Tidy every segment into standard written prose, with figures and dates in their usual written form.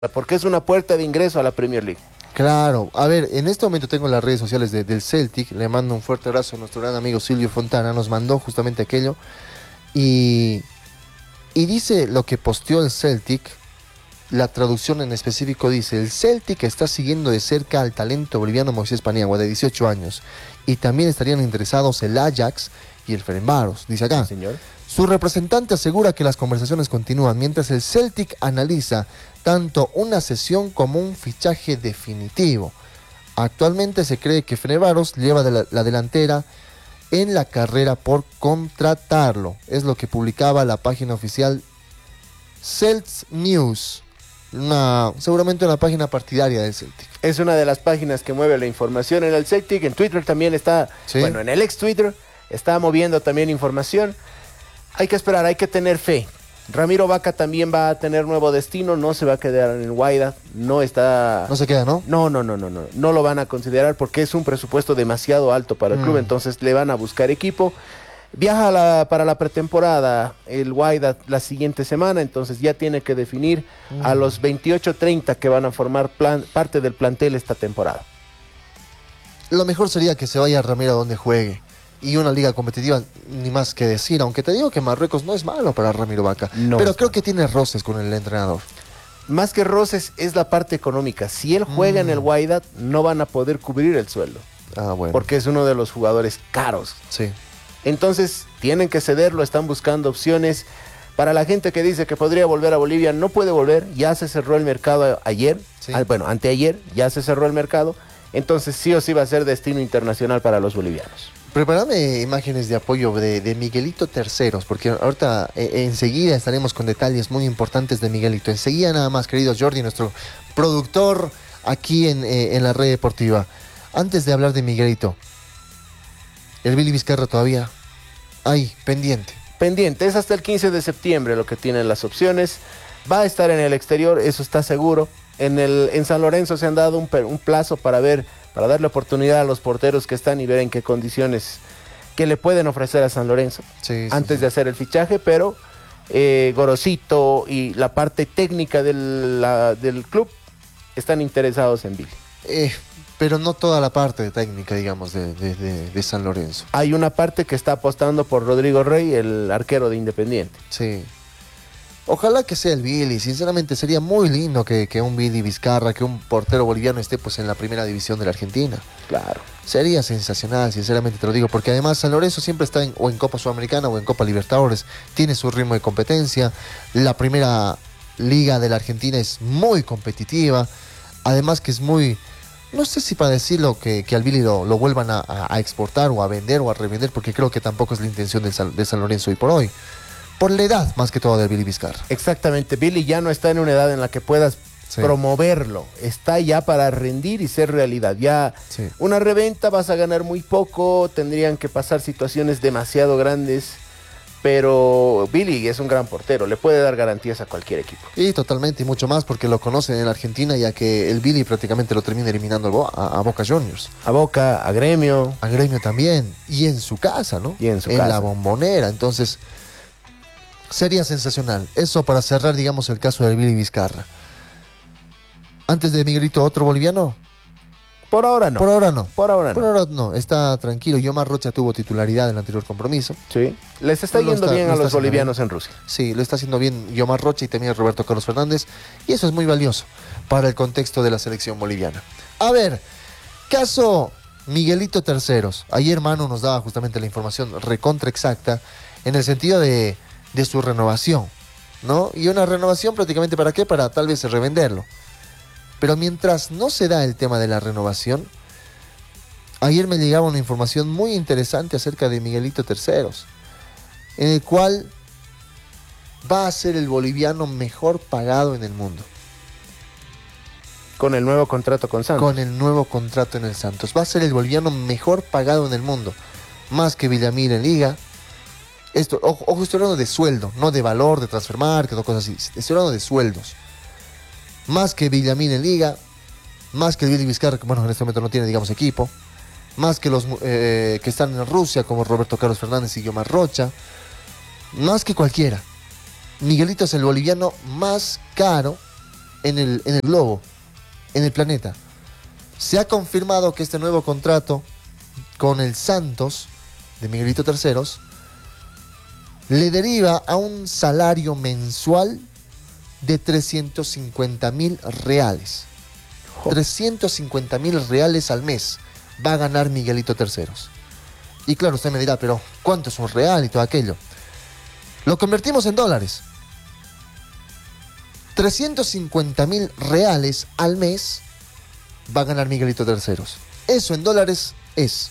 porque es una puerta de ingreso a la Premier League. Claro, a ver, en este momento tengo las redes sociales del Celtic, le mando un fuerte abrazo a nuestro gran amigo Silvio Fontana, nos mandó justamente aquello, y, y dice lo que posteó el Celtic, la traducción en específico dice: el Celtic está siguiendo de cerca al talento boliviano Moisés Paniagua, de 18 años, y también estarían interesados el Ajax y el Ferencváros, dice acá. Sí, señor. Su representante asegura que las conversaciones continúan mientras el Celtic analiza tanto una cesión como un fichaje definitivo. Actualmente se cree que Ferencváros lleva la delantera en la carrera por contratarlo. Es lo que publicaba la página oficial Celts News, seguramente una página partidaria del Celtic. Es una de las páginas que mueve la información en el Celtic. En Twitter también está, ¿Sí? Bueno, en el ex Twitter está moviendo también información. Hay que esperar, hay que tener fe. Ramiro Vaca también va a tener nuevo destino, no se va a quedar en el Wydad, no se queda, ¿no? No lo van a considerar porque es un presupuesto demasiado alto para el club, entonces le van a buscar equipo. Viaja para la pretemporada el Wydad la siguiente semana, entonces ya tiene que definir a los 28-30 que van a formar parte del plantel esta temporada. Lo mejor sería que se vaya Ramiro a donde juegue. Y una liga competitiva, ni más que decir, aunque te digo que Marruecos no es malo para Ramiro Vaca, pero creo que tiene roces con el entrenador. Más que roces es la parte económica. Si él juega en el Wydad, no van a poder cubrir el sueldo. Bueno. Porque es uno de los jugadores caros. Sí. Entonces, tienen que cederlo, están buscando opciones. Para la gente que dice que podría volver a Bolivia, no puede volver, ya se cerró el mercado ayer, sí. Anteayer, ya se cerró el mercado. Entonces, sí o sí va a ser destino internacional para los bolivianos. Prepárame imágenes de apoyo de Miguelito Terceros, porque ahorita enseguida estaremos con detalles muy importantes de Miguelito. Enseguida nada más, querido Jordi, nuestro productor aquí en la red deportiva. Antes de hablar de Miguelito, el Billy Vizcarra todavía ahí, pendiente. Pendiente, es hasta el 15 de septiembre lo que tienen las opciones. Va a estar en el exterior, eso está seguro. En San Lorenzo se han dado un plazo para darle oportunidad a los porteros que están y ver en qué condiciones que le pueden ofrecer a San Lorenzo antes de hacer el fichaje, pero Gorosito y la parte técnica del club están interesados en Billy. Pero no toda la parte técnica, digamos, de San Lorenzo. Hay una parte que está apostando por Rodrigo Rey, el arquero de Independiente. Sí. Ojalá que sea el Billy, sinceramente sería muy lindo que un Billy Vizcarra, que un portero boliviano esté pues en la primera división de la Argentina. Claro. Sería sensacional, sinceramente te lo digo, porque además San Lorenzo siempre está o en Copa Sudamericana o en Copa Libertadores, tiene su ritmo de competencia, la primera liga de la Argentina es muy competitiva, además que es muy, no sé si para decirlo que al Billy lo vuelvan a exportar o a vender o a revender, porque creo que tampoco es la intención de San Lorenzo hoy por hoy. Por la edad, más que todo, de Billy Vizcarra. Exactamente, Billy ya no está en una edad en la que puedas promoverlo. Está ya para rendir y ser realidad. Ya una reventa vas a ganar muy poco, tendrían que pasar situaciones demasiado grandes, pero Billy es un gran portero, le puede dar garantías a cualquier equipo. Y totalmente, y mucho más porque lo conocen en la Argentina, ya que el Billy prácticamente lo termina eliminando a Boca Juniors. A Boca, a Gremio. A Gremio también, y en su casa, ¿no? Y en su casa. En la Bombonera, entonces sería sensacional. Eso para cerrar, digamos, el caso de Billy Vizcarra. Antes de Miguelito, ¿otro boliviano? Por ahora no. Por ahora no. Por ahora no. Por ahora no, está tranquilo. Yomar Rocha tuvo titularidad en el anterior compromiso. Sí. Les está yendo bien a los bolivianos en Rusia. Sí, lo está haciendo bien Yomar Rocha y también Roberto Carlos Fernández. Y eso es muy valioso para el contexto de la selección boliviana. A ver, caso Miguelito Terceros. Ayer Manu nos daba justamente la información recontra exacta en el sentido de su renovación, ¿no? Y una renovación prácticamente ¿para qué? Para tal vez revenderlo. Pero mientras no se da el tema de la renovación, ayer me llegaba una información muy interesante acerca de Miguelito Terceros, en el cual va a ser el boliviano mejor pagado en el mundo. Con el nuevo contrato con Santos. Con el nuevo contrato en el Santos. Va a ser el boliviano mejor pagado en el mundo. Más que Villamil en Liga. Ojo, estoy hablando de sueldo, no de valor, de transfermarket o cosas así. Estoy hablando de sueldos. Más que Villamil en Liga, más que el Billy Vizcarra, que bueno, en este momento no tiene, digamos, equipo. Más que los que están en Rusia, como Roberto Carlos Fernández y Yomar Rocha. Más que cualquiera. Miguelito es el boliviano más caro en el globo, en el planeta. Se ha confirmado que este nuevo contrato con el Santos de Miguelito Terceros le deriva a un salario mensual de 350.000 reales. 350.000 reales al mes va a ganar Miguelito Terceros. Y claro, usted me dirá, pero ¿cuánto es un real y todo aquello? Lo convertimos en dólares. 350.000 reales al mes va a ganar Miguelito Terceros. Eso en dólares es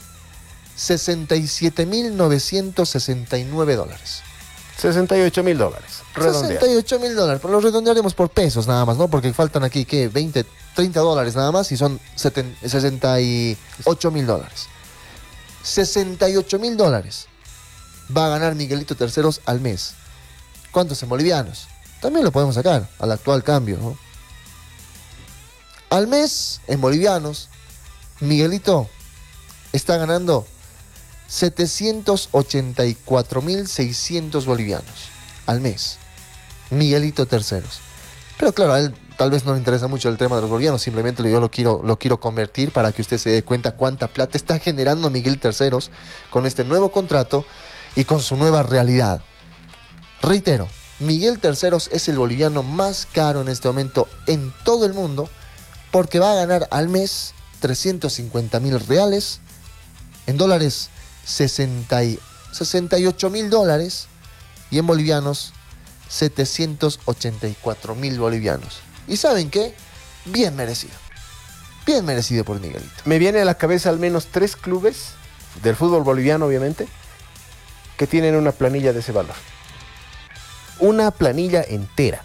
67.969 dólares. $68,000. 68.000 dólares. Pero lo redondearemos por pesos nada más, ¿no? Porque faltan aquí, ¿qué? 20, 30 dólares nada más y son 68.000 dólares. 68.000 dólares va a ganar Miguelito Terceros al mes. ¿Cuántos en bolivianos? También lo podemos sacar al actual cambio, ¿no? Al mes, en bolivianos, Miguelito está ganando 784.600 bolivianos al mes. Miguelito Terceros. Pero claro, a él tal vez no le interesa mucho el tema de los bolivianos, simplemente yo lo quiero convertir para que usted se dé cuenta cuánta plata está generando Miguel Terceros con este nuevo contrato y con su nueva realidad. Reitero, Miguel Terceros es el boliviano más caro en este momento en todo el mundo porque va a ganar al mes 350.000 reales, en dólares 68.000 dólares y en bolivianos 784.000 bolivianos. ¿Y saben qué? Bien merecido. Bien merecido por Miguelito. Me viene a la cabeza al menos 3 clubes del fútbol boliviano, obviamente, que tienen una planilla de ese valor. Una planilla entera.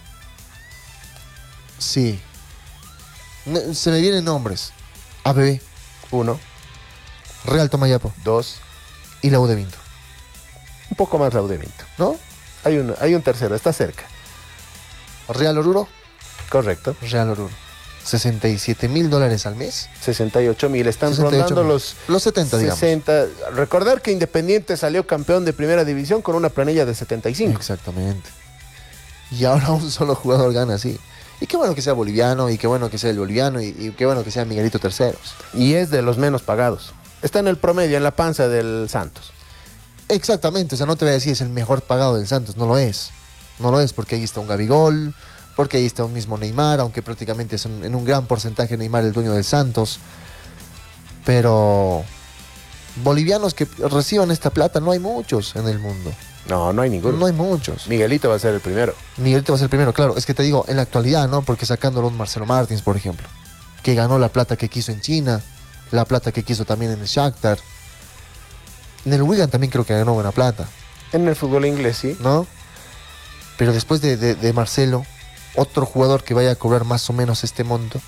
Sí. Se me vienen nombres. ABB. 1. Real Tomayapo. 2. Y la U de Vinto. Un poco más la U de Vinto. ¿No? Hay un tercero, está cerca. Real Oruro. Correcto. Real Oruro. 67.000 dólares al mes. 68.000. Están rondando los 70, 60. Digamos. Recordar que Independiente salió campeón de primera división con una planilla de 75. Exactamente. Y ahora un solo jugador gana así. Y qué bueno que sea boliviano, y qué bueno que sea el boliviano, y qué bueno que sea Miguelito Terceros. Y es de los menos pagados. Está en el promedio, en la panza del Santos. Exactamente, o sea, no te voy a decir es el mejor pagado del Santos, no lo es. No lo es porque ahí está un Gabigol, porque ahí está un mismo Neymar, aunque prácticamente es en un gran porcentaje Neymar el dueño del Santos. Pero bolivianos que reciban esta plata no hay muchos en el mundo. No hay ninguno. No hay muchos. Miguelito va a ser el primero. Miguelito va a ser el primero, claro. Es que te digo, en la actualidad, ¿no? Porque sacándolo un Marcelo Martins, por ejemplo, que ganó la plata que quiso en China, la plata que quiso también en el Shakhtar. En el Wigan también creo que ganó buena plata. En el fútbol inglés, sí. ¿No? Pero después de Marcelo, otro jugador que vaya a cobrar más o menos este monto.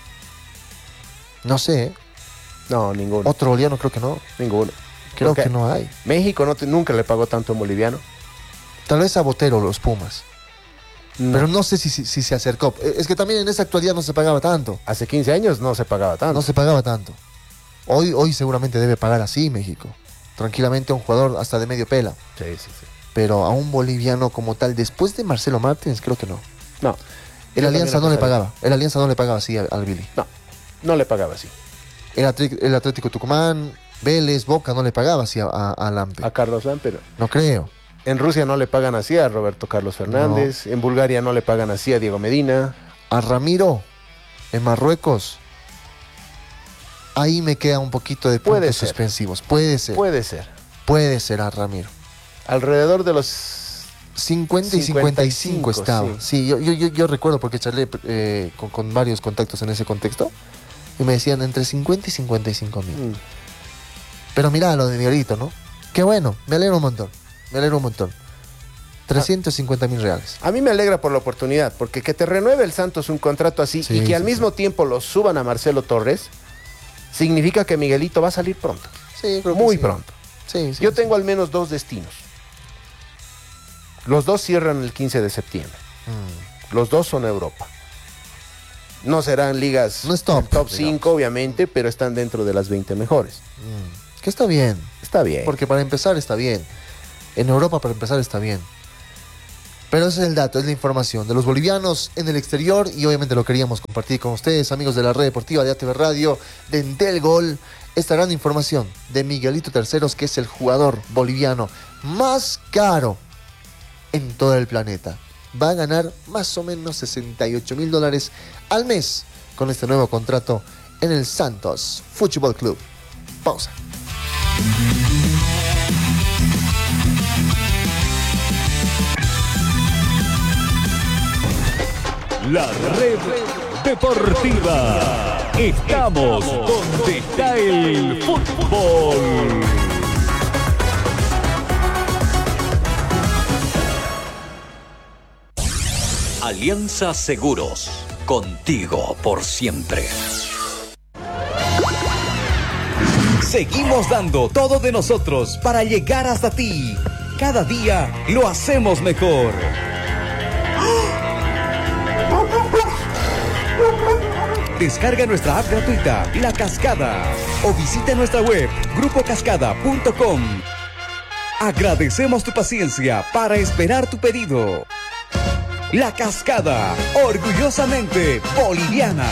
No sé, ¿eh? No, ninguno. Otro boliviano creo que no. Ninguno. Creo que no hay. México nunca le pagó tanto en boliviano. Tal vez a Botero, los Pumas. No. Pero no sé si se acercó. Es que también en esa actualidad no se pagaba tanto. Hace 15 años no se pagaba tanto. No se pagaba tanto. Hoy seguramente debe pagar así México. Tranquilamente a un jugador hasta de medio pela. Sí. Pero a un boliviano como tal, después de Marcelo Martins, creo que no. No. El Alianza no le pagaba. El Alianza no le pagaba así al Billy. No le pagaba así. El Atlético Tucumán, Vélez, Boca no le pagaba así a Lampe. A Carlos Lampe, no. No creo. En Rusia no le pagan así a Roberto Carlos Fernández. No. En Bulgaria no le pagan así a Diego Medina. A Ramiro, en Marruecos, ahí me queda un poquito de puntos suspensivos. Puede ser. Puede ser a Ramiro. Alrededor de los 50 y 55 estaba. Sí, yo recuerdo porque charlé con varios contactos en ese contexto y me decían entre 50 y 55.000. Pero mira lo de Miguelito, ¿no? Qué bueno, me alegro un montón. 350.000 reales. A mí me alegra por la oportunidad, porque que te renueve el Santos un contrato así y que al mismo tiempo lo suban a Marcelo Torres, significa que Miguelito va a salir pronto. Sí, creo que muy pronto. Yo tengo al menos 2 destinos. Los 2 cierran el 15 de septiembre. Los 2 son Europa. No serán ligas no es top 5, obviamente, pero están dentro de las 20 mejores. Que está bien. Está bien. Porque para empezar está bien. En Europa para empezar está bien. Pero ese es el dato, es la información de los bolivianos en el exterior y obviamente lo queríamos compartir con ustedes, amigos de la red deportiva de ATV Radio, de Entel Gol. Esta gran información de Miguelito Terceros, que es el jugador boliviano más caro en todo el planeta. Va a ganar más o menos $68,000 al mes con este nuevo contrato en el Santos Fútbol Club. Pausa. La red deportiva. Estamos donde está el fútbol. Alianza Seguros. Contigo por siempre. Seguimos dando todo de nosotros para llegar hasta ti. Cada día lo hacemos mejor. Descarga nuestra app gratuita, La Cascada, o visita nuestra web, grupocascada.com. Agradecemos tu paciencia para esperar tu pedido. La Cascada, orgullosamente boliviana.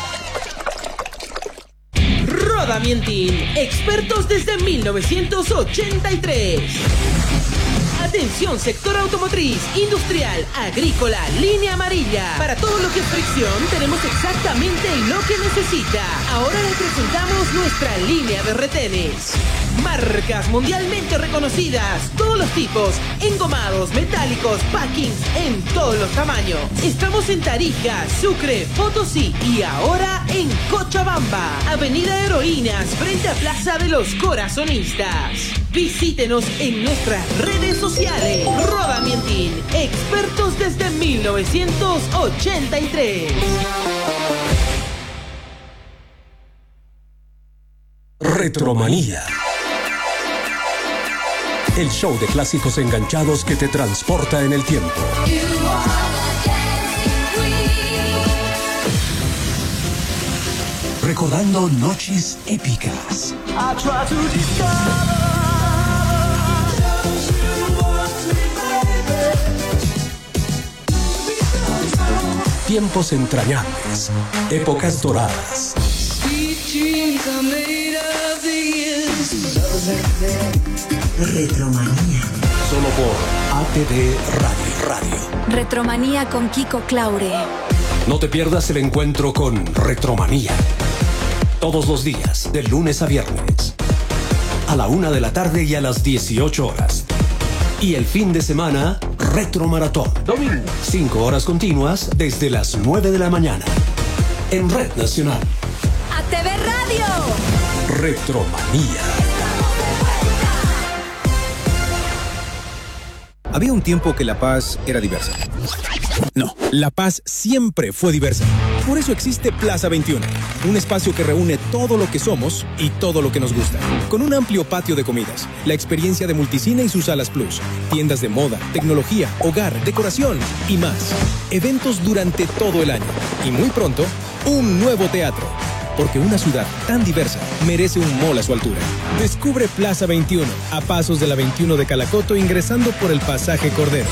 Rodamientin, expertos desde 1983. Atención, sector automotriz, industrial, agrícola, línea amarilla. Para todo lo que es fricción, tenemos exactamente lo que necesita. Ahora le presentamos nuestra línea de retenes. Marcas mundialmente reconocidas, todos los tipos, engomados, metálicos, packings, en todos los tamaños. Estamos en Tarija, Sucre, Potosí y ahora en Cochabamba. Avenida Heroínas, frente a Plaza de los Corazonistas. Visítenos en nuestras redes sociales. Rodamientin, expertos desde 1983. Retromanía. El show de clásicos enganchados que te transporta en el tiempo. Recordando noches épicas. Tiempos entrañables. Épocas doradas. Retromanía. Solo por ATV Radio. Retromanía con Kiko Claure. No te pierdas el encuentro con Retromanía. Todos los días, de lunes a viernes. A la 1 de la tarde y a las 18 horas. Y el fin de semana, Retromaratón. Domingo. 5 horas continuas desde las 9 de la mañana. En Red Nacional. ATV Radio. Retromanía. Había un tiempo que La Paz era diversa. No, La Paz siempre fue diversa. Por eso existe Plaza 21, un espacio que reúne todo lo que somos y todo lo que nos gusta. Con un amplio patio de comidas, la experiencia de Multicine y sus salas plus, tiendas de moda, tecnología, hogar, decoración y más. Eventos durante todo el año. Y muy pronto, un nuevo teatro. Porque una ciudad tan diversa merece un mall a su altura. Descubre Plaza 21, a pasos de la 21 de Calacoto, ingresando por el pasaje Cordero.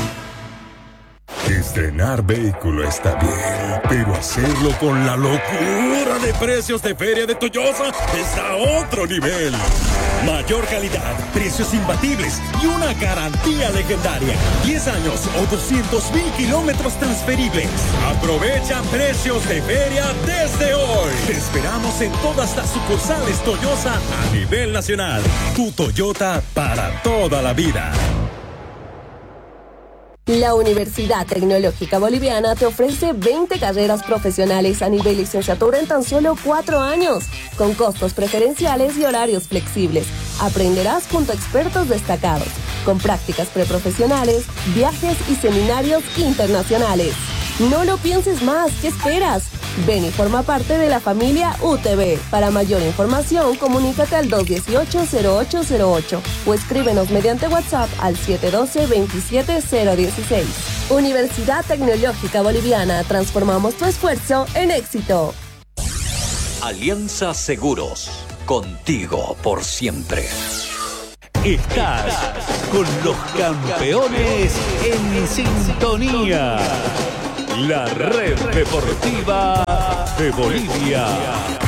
Estrenar vehículo está bien, pero hacerlo con la locura de precios de Feria de Toyosa es a otro nivel. Mayor calidad, precios imbatibles y una garantía legendaria. 10 años o 200,000 kilómetros transferibles. Aprovecha precios de feria desde hoy. Te esperamos en todas las sucursales Toyosa a nivel nacional. Tu Toyota para toda la vida. La Universidad Tecnológica Boliviana te ofrece 20 carreras profesionales a nivel licenciatura en tan solo 4 años, con costos preferenciales y horarios flexibles. Aprenderás junto a expertos destacados, con prácticas preprofesionales, viajes y seminarios internacionales. No lo pienses más, ¿qué esperas? Ven y forma parte de la familia UTB. Para mayor información, comunícate al 218-0808 o escríbenos mediante WhatsApp al 712-27016. Universidad Tecnológica Boliviana, transformamos tu esfuerzo en éxito. Alianza Seguros, contigo por siempre. Estás con los campeones en sintonía. La red deportiva de Bolivia.